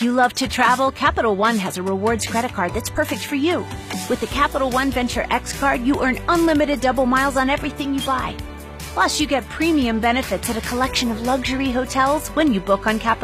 If you love to travel, Capital One has a rewards credit card that's perfect for you. With the Capital One Venture X card, you earn unlimited double miles on everything you buy. Plus, you get premium benefits at a collection of luxury hotels when you book on Capital